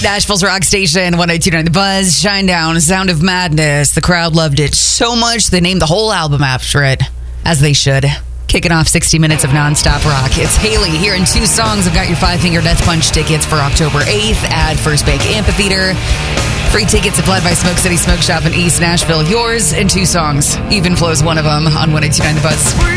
Nashville's rock station, 102.9 The Buzz, Shinedown, Sound of Madness. The crowd loved it so much, they named the whole album after it, as they should. Kicking off 60 minutes of nonstop rock. It's Haley here in 2 songs. I've got your Five Finger Death Punch tickets for October 8th at First Bank Amphitheater. Free tickets supplied by Smoke City Smoke Shop in East Nashville. Yours in 2 songs. Even Flow's one of them on 102.9 The Buzz.